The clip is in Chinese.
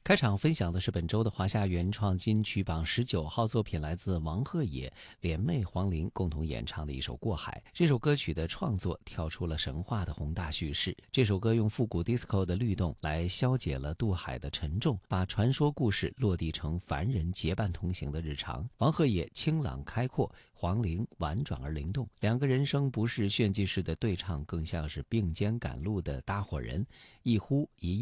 开场分享的是本周的华夏原创金曲榜19号作品，来自王鹤野、联袂黄龄共同演唱的一首《过海》。这首歌曲的创作跳出了神话的宏大叙事，这首歌用复古 disco 的律动来消解了渡海的沉重，把传说故事落地成凡人结伴同行的日常。王鹤野清朗开阔，黄龄婉转而灵动，两个人声不是炫技式的对唱，更像是并肩赶路的搭伙人，一呼一应